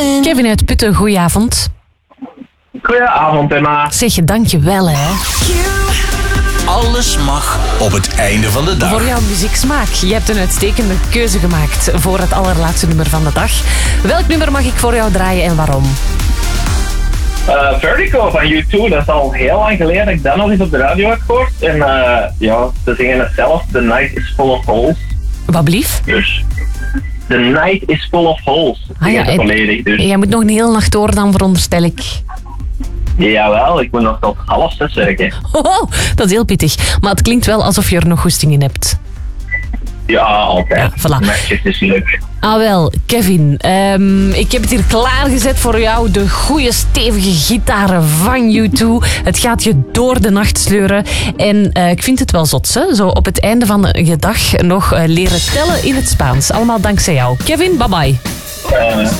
Kevin uit Putten, goedenavond. Goedenavond, Emma. Zeg je dankjewel, hè. Alles mag op het einde van de dag. Voor jouw muzieksmaak. Je hebt een uitstekende keuze gemaakt voor het allerlaatste nummer van de dag. Welk nummer mag ik voor jou draaien en waarom? Vertigo van U2, dat is al heel lang geleden dat ik dat nog eens op de radio heb gehoord. En ze zingen het zelf, The Night is Full of Holes. Wat blief? Dus, The Night is Full of Holes. Volledig, dus. Jij moet nog een hele nacht door dan, veronderstel ik. Jawel, ik moet nog tot 5:30 werken. Oh, dat is heel pittig. Maar het klinkt wel alsof je er nog goesting in hebt. Ja, altijd. Ja, voilà. Matches is leuk. Ah wel, Kevin. Ik heb het hier klaargezet voor jou. De goede stevige gitaren van U2. Het gaat je door de nacht sleuren. En ik vind het wel zot, hè? Zo op het einde van de dag nog leren tellen in het Spaans. Allemaal dankzij jou. Kevin, bye bye.